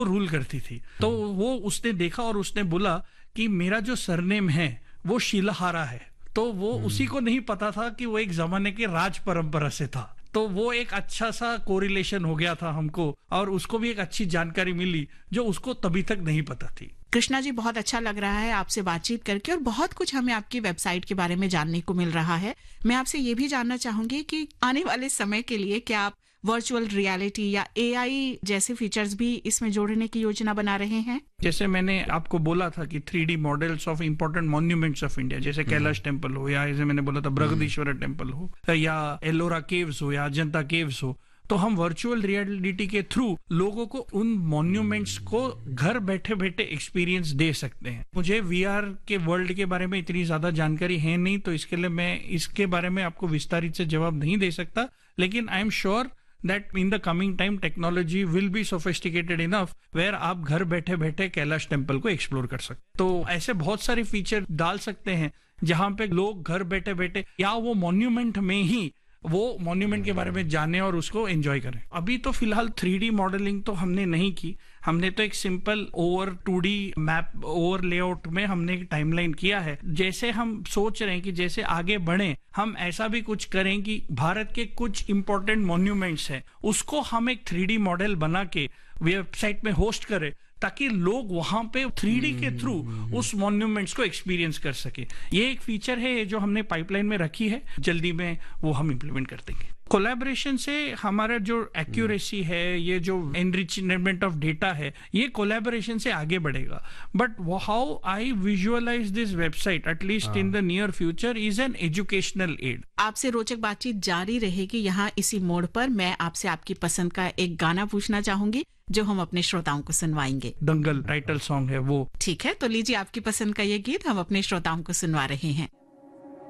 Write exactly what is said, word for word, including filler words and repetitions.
Rule करती थी। तो वो उसने देखा और उसने बोला कि मेरा जो सरनेम है वो शिलहारा है। तो वो उसी को नहीं पता था कि वो एक जमाने के राज परंपरा से था। तो वो एक अच्छा सा कोरिलेशन हो गया था हमको, और उसको भी एक अच्छी जानकारी मिली जो उसको तभी तक नहीं पता थी। कृष्णा जी, बहुत अच्छा लग रहा है आपसे बातचीत करके और बहुत कुछ हमें आपकी वेबसाइट के बारे में जानने को मिल रहा है। मैं आपसे ये भी जानना चाहूंगी कि आने वाले समय के लिए क्या आप वर्चुअल रियलिटी या एआई जैसे फीचर्स भी इसमें जोड़ने की योजना बना रहे हैं? जैसे मैंने आपको बोला था कि three D models of important monuments of India, जैसे कैलाश टेम्पल हो, या जैसे मैंने बोला था बृहदीश्वर टेम्पल हो, या एलोरा केव्स हो, या अजंता केव्स हो, तो हम वर्चुअल रियलिटी के थ्रू लोगों को उन मॉन्यूमेंट्स को घर बैठे बैठे एक्सपीरियंस दे सकते हैं। मुझे वीआर के वर्ल्ड के बारे में इतनी ज्यादा जानकारी है नहीं, तो इसके लिए मैं इसके बारे में आपको विस्तारित से जवाब नहीं दे सकता, लेकिन I am sure that in the coming time technology will be sophisticated enough where आप घर बैठे बैठे कैलाश टेम्पल को एक्सप्लोर कर सकते। तो ऐसे बहुत सारे फीचर डाल सकते हैं जहां पे लोग घर बैठे बैठे या वो मॉन्यूमेंट में ही वो मॉन्यूमेंट के बारे में जाने और उसको एंजॉय करें। अभी तो फिलहाल थ्री डी मॉडलिंग तो हमने नहीं की, हमने तो एक simple over to D map over layout में हमने एक टाइमलाइन किया है। जैसे हम सोच रहे हैं कि जैसे आगे बढ़े हम ऐसा भी कुछ करें कि भारत के कुछ इंपॉर्टेंट मॉन्यूमेंट्स हैं उसको हम एक थ्री डी मॉडल बना के वेबसाइट में होस्ट करें, ताकि लोग वहां पे थ्री डी के थ्रू उस मॉन्यूमेंट्स को एक्सपीरियंस कर सके। ये एक फीचर है जो हमने पाइपलाइन में रखी है, जल्दी में वो हम इम्प्लीमेंट कर देंगे। कोलैबोरेशन से हमारा जो एक्यूरेसी है, ये जो एनरिचमेंट ऑफ डेटा है, ये कोलैबोरेशन से आगे बढ़ेगा। But how I visualise this website at least in the near future is an educational add. आपसे रोचक बातचीत जारी रहेगी। यहाँ इसी मोड़ पर मैं आपसे आपकी पसंद का एक गाना पूछना चाहूंगी जो हम अपने श्रोताओं को सुनवाएंगे। दंगल टाइटल सॉन्ग है वो। ठीक है, तो लीजिए आपकी पसंद का ये गीत हम अपने श्रोताओं को सुनवा रहे हैं।